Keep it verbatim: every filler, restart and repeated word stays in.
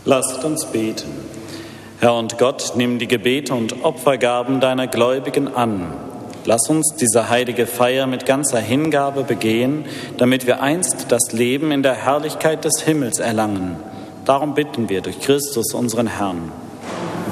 Lasst uns beten. Herr und Gott, nimm die Gebete und Opfergaben deiner Gläubigen an. Lass uns diese heilige Feier mit ganzer Hingabe begehen, damit wir einst das Leben in der Herrlichkeit des Himmels erlangen. Darum bitten wir durch Christus, unseren Herrn.